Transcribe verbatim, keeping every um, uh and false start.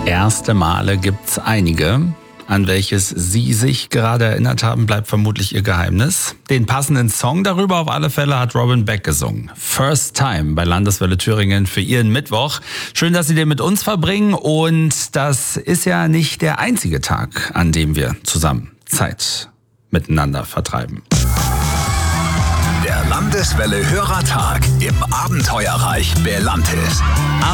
Erste Male gibt's einige. An welches Sie sich gerade erinnert haben, bleibt vermutlich Ihr Geheimnis. Den passenden Song darüber auf alle Fälle hat Robin Beck gesungen. First Time bei Landeswelle Thüringen für Ihren Mittwoch. Schön, dass Sie den mit uns verbringen, und das ist ja nicht der einzige Tag, an dem wir zusammen Zeit miteinander vertreiben. Der Landeswelle Hörertag im Abenteuerreich Belantis.